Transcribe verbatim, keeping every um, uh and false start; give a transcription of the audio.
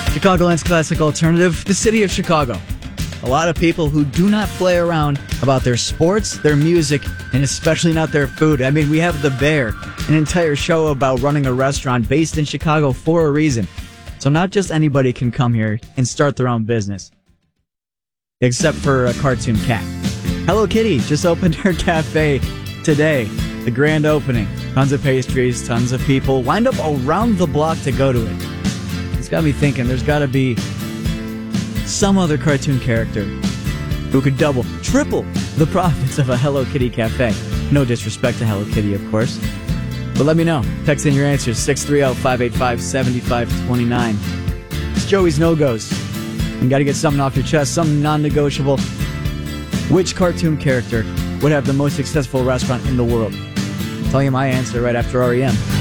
Chicagoland's classic alternative, the city of Chicago. A lot of people who do not play around about their sports, their music, and especially not their food. I mean, we have The Bear, an entire show about running a restaurant based in Chicago for a reason. So not just anybody can come here and start their own business. Except for a cartoon cat. Hello Kitty just opened her cafe today. The grand opening. Tons of pastries, tons of people lined up around the block to go to it. It's got me thinking there's got to be some other cartoon character who could double, triple the profits of a Hello Kitty cafe. No disrespect to Hello Kitty, of course. But let me know. Text in your answers, six three zero, five eight five, seven five two nine. It's Joey's No-Goes. You got to get something off your chest, something non-negotiable. Which cartoon character would have the most successful restaurant in the world? I'll tell you my answer right after R E M.